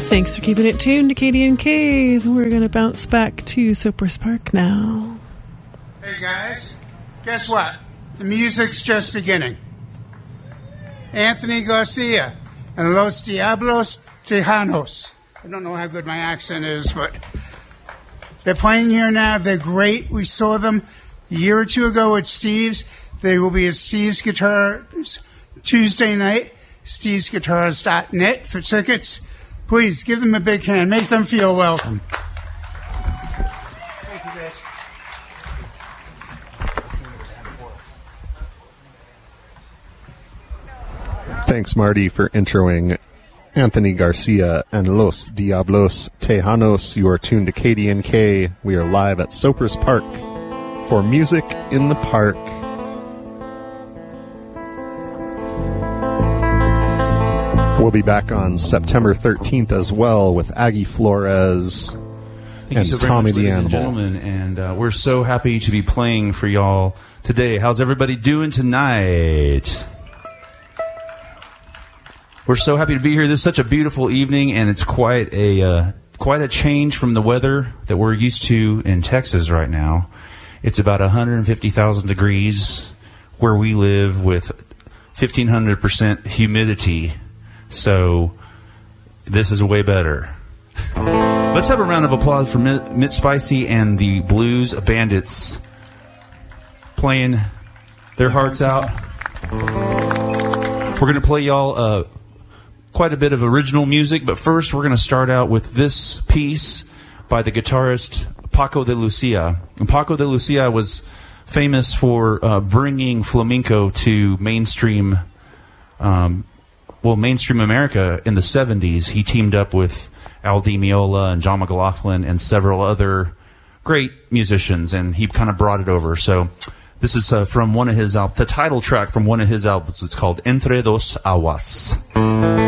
Thanks for keeping it tuned to KDNK. We're going to bounce back to Cypress Park now. Hey guys, guess what? The music's just beginning. Anthony Garcia and Los Diablos Tejanos. I don't know how good my accent is, but they're playing here now. They're great. We saw them a year or two ago at Steve's. They will be at Steve's Guitars Tuesday night. Steve'sGuitars.net for tickets. Please give them a big hand. Make them feel welcome. Thank you, guys. Thanks, Marty, for introing Anthony Garcia and Los Diablos Tejanos. You are tuned to KDNK. We are live at Cypress Park for Music in the Park. We'll be back on September 13th as well with Aggie Flores and Tommy the Animal. Gentlemen, and we're so happy to be playing for y'all today. How's everybody doing tonight? We're so happy to be here. This is such a beautiful evening, and it's quite a change from the weather that we're used to in Texas right now. It's about 150,000 degrees where we live with 1,500% humidity. So this is way better. Let's have a round of applause for Mitch Spicy and the Blues Bandits playing their hearts out. We're going to play y'all quite a bit of original music, but first we're going to start out with this piece by the guitarist Paco de Lucia. And Paco de Lucia was famous for bringing flamenco to mainstream America in the 70s. He teamed up with Al Di Meola and John McLaughlin and several other great musicians, and he kind of brought it over. So this is from one of his the title track from one of his albums. It's called Entre Dos Aguas.